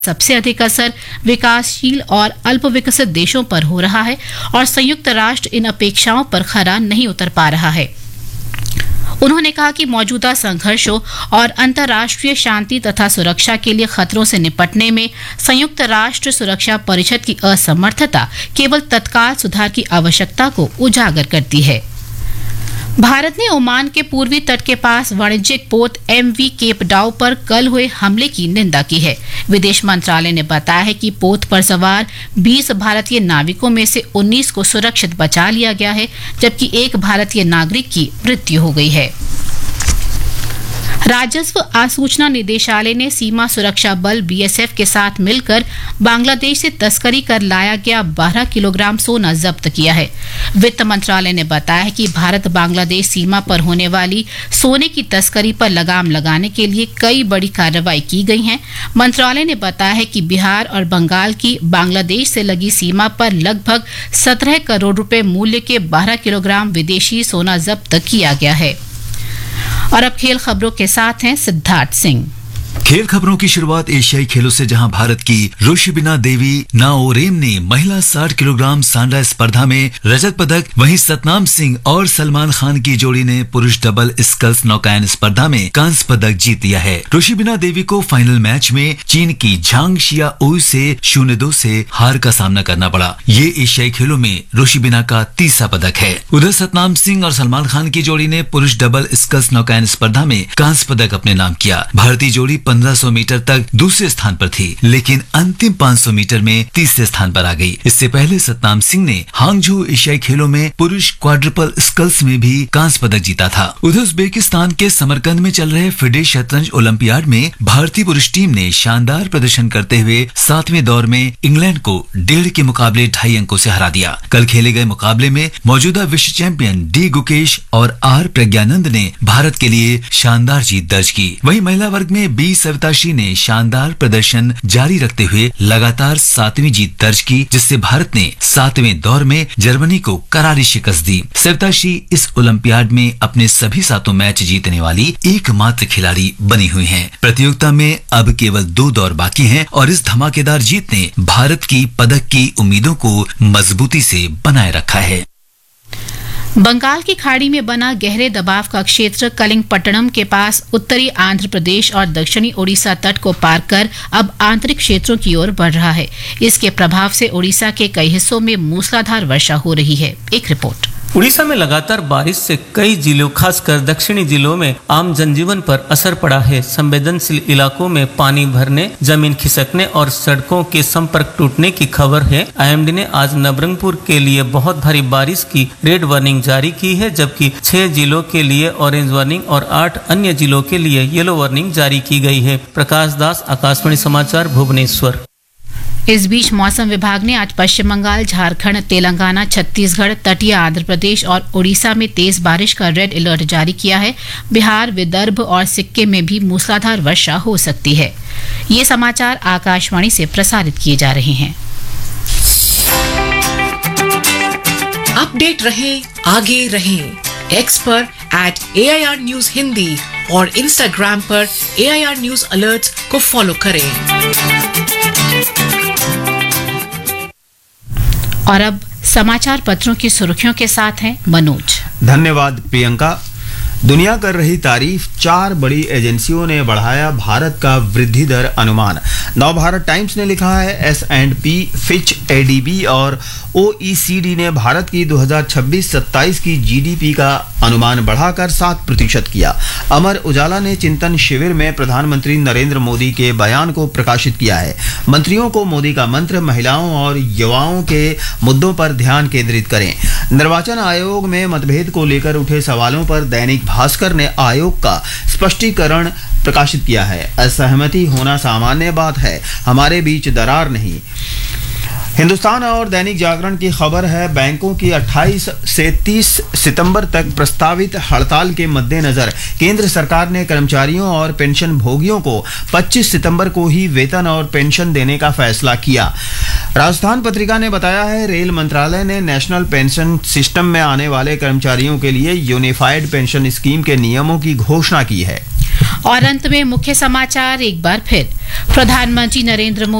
सबसे अधिक असर विकासशील और अल्प विकसित देशों पर हो रहा है और संयुक्त राष्ट्र इन अपेक्षाओं पर खरा नहीं उतर पा रहा है। उन्होंने कहा कि मौजूदा संघर्षों और अंतर्राष्ट्रीय शांति तथा सुरक्षा के लिए खतरों से निपटने में संयुक्त राष्ट्र सुरक्षा परिषद की असमर्थता केवल तत्काल सुधार की आवश्यकता को उजागर करती है। भारत ने ओमान के पूर्वी तट के पास वाणिज्यिक पोत एमवी केप डाउ पर कल हुए हमले की निंदा की है। विदेश मंत्रालय ने बताया है कि पोत पर सवार 20 भारतीय नाविकों में से 19 को सुरक्षित बचा लिया गया है, जबकि एक भारतीय नागरिक की मृत्यु हो गई है। राजस्व आसूचना निदेशालय ने सीमा सुरक्षा बल बीएसएफ के साथ मिलकर बांग्लादेश से तस्करी कर लाया गया 12 किलोग्राम सोना जब्त किया है। वित्त मंत्रालय ने बताया है कि भारत बांग्लादेश सीमा पर होने वाली सोने की तस्करी पर लगाम लगाने के लिए कई बड़ी कार्रवाई की गई है। मंत्रालय ने बताया है कि बिहार और बंगाल की बांग्लादेश से लगी सीमा पर लगभग 17 करोड़ रुपए मूल्य के 12 किलोग्राम विदेशी सोना जब्त किया गया है। और अब खेल खबरों के साथ हैं सिद्धार्थ सिंह। खेल खबरों की शुरुआत एशियाई खेलों से, जहां भारत की रोशिबिना देवी नाओरेम ने महिला 60 किलोग्राम सांडा स्पर्धा में रजत पदक, वहीं सतनाम सिंह और सलमान खान की जोड़ी ने पुरुष डबल स्कल्स नौकायन स्पर्धा में कांस्य पदक जीत लिया है। रोशिबिना देवी को फाइनल मैच में चीन की झांग शियाओई से 0-2 से हार का सामना करना पड़ा। ये एशियाई खेलों में रोशिबिना का तीसरा पदक है। उधर सतनाम सिंह और सलमान खान की जोड़ी ने पुरुष डबल स्कल्स नौकायन स्पर्धा में कांस्य पदक अपने नाम किया। भारतीय जोड़ी 1500 मीटर तक दूसरे स्थान पर थी, लेकिन अंतिम 500 मीटर में तीसरे स्थान पर आ गई। इससे पहले सतनाम सिंह ने हांगझू एशियाई खेलों में पुरुष क्वाड्रुपल स्कल्स में भी कांस्य पदक जीता था। उधर उज्बेकिस्तान के समरकंद में चल रहे फिडे शतरंज ओलंपियाड में भारतीय पुरुष टीम ने शानदार प्रदर्शन करते हुए 7वें दौर में इंग्लैंड को 1.5 के मुकाबले 2.5 अंकों से हरा दिया। कल खेले गए मुकाबले में मौजूदा विश्व चैंपियन डी गुकेश और आर प्रज्ञानंद ने भारत के लिए शानदार जीत दर्ज की। वहीं महिला वर्ग में बी सविताश्री ने शानदार प्रदर्शन जारी रखते हुए लगातार 7वीं जीत दर्ज की, जिससे भारत ने 7वें दौर में जर्मनी को करारी शिकस्त दी। सविताश्री इस ओलंपियाड में अपने सभी 7 मैच जीतने वाली एकमात्र खिलाड़ी बनी हुई हैं। प्रतियोगिता में अब केवल 2 दौर बाकी हैं और इस धमाकेदार जीत ने भारत की पदक की उम्मीदों को मजबूती से बनाए रखा है। बंगाल की खाड़ी में बना गहरे दबाव का क्षेत्र कलिंगपट्टनम के पास उत्तरी आंध्र प्रदेश और दक्षिणी ओडिशा तट को पार कर अब आंतरिक क्षेत्रों की ओर बढ़ रहा है। इसके प्रभाव से ओडिशा के कई हिस्सों में मूसलाधार वर्षा हो रही है। एक रिपोर्ट। उड़ीसा में लगातार बारिश से कई जिलों, खासकर दक्षिणी जिलों में आम जनजीवन पर असर पड़ा है। संवेदनशील इलाकों में पानी भरने, जमीन खिसकने और सड़कों के संपर्क टूटने की खबर है। आईएमडी ने आज नवरंगपुर के लिए बहुत भारी बारिश की रेड वार्निंग जारी की है, जबकि 6 जिलों के लिए ऑरेंज वार्निंग और 8 अन्य जिलों के लिए येलो वार्निंग जारी की गई है। प्रकाश दास, आकाशवाणी समाचार, भुवनेश्वर। इस बीच मौसम विभाग ने आज पश्चिम बंगाल, झारखंड, तेलंगाना, छत्तीसगढ़, तटीय आंध्र प्रदेश और ओडिशा में तेज बारिश का रेड अलर्ट जारी किया है। बिहार, विदर्भ और सिक्किम में भी मूसलाधार वर्षा हो सकती है। ये समाचार आकाशवाणी से प्रसारित किए जा रहे हैं। अपडेट रहें, आगे रहें। एक्स पर @AIR News हिंदी और इंस्टाग्राम पर AIR News Alerts को फॉलो करें। और अब समाचार पत्रों की सुर्खियों के साथ हैं मनोज। धन्यवाद प्रियंका। दुनिया कर रही तारीफ, 4 बड़ी एजेंसियों ने बढ़ाया भारत का वृद्धि दर अनुमान। नवभारत टाइम्स ने लिखा है S&P, फिच, ADB और OECD ने भारत की 2026-27 की GDP का अनुमान बढ़ाकर 7% किया। अमर उजाला ने चिंतन शिविर में प्रधानमंत्री नरेंद्र मोदी के बयान को प्रकाशित किया है। मंत्रियों को मोदी का मंत्र, महिलाओं और युवाओं के मुद्दों पर ध्यान केंद्रित करें। निर्वाचन आयोग में मतभेद को लेकर उठे सवालों पर दैनिक भास्कर ने आयोग का स्पष्टीकरण प्रकाशित किया है। असहमति होना सामान्य बात है, हमारे बीच दरार नहीं। हिंदुस्तान और दैनिक जागरण की खबर है, बैंकों की 28 से 30 सितंबर तक प्रस्तावित हड़ताल के मद्देनजर केंद्र सरकार ने कर्मचारियों और पेंशन भोगियों को 25 सितंबर को ही वेतन और पेंशन देने का फैसला किया। राजस्थान पत्रिका ने बताया है, रेल मंत्रालय ने नेशनल पेंशन सिस्टम में आने वाले कर्मचारियों के लिए यूनिफाइड पेंशन स्कीम के नियमों की घोषणा की है। और अंत में मुख्य समाचार एक बार फिर। प्रधानमंत्री नरेंद्र मोदी